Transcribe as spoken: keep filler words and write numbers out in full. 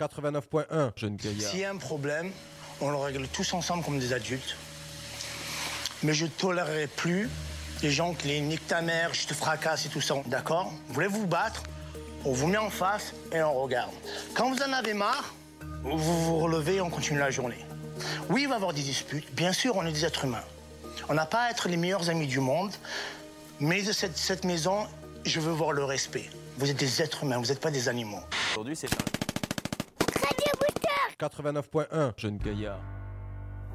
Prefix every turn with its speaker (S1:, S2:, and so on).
S1: quatre-vingt-neuf point un, jeune gaillard.
S2: S'il y a un problème, on le règle tous ensemble comme des adultes. Mais je ne tolérerai plus les gens qui les niquent ta mère, je te fracasse et tout ça. D'accord? Vous voulez vous battre? On vous met en face et on regarde. Quand vous en avez marre, vous vous relevez et on continue la journée. Oui, il va y avoir des disputes. Bien sûr, on est des êtres humains. On n'a pas à être les meilleurs amis du monde. Mais de cette, cette maison, je veux voir le respect. Vous êtes des êtres humains, vous n'êtes pas des animaux.
S3: Aujourd'hui, c'est
S1: quatre-vingt-neuf point un, jeune gaillard.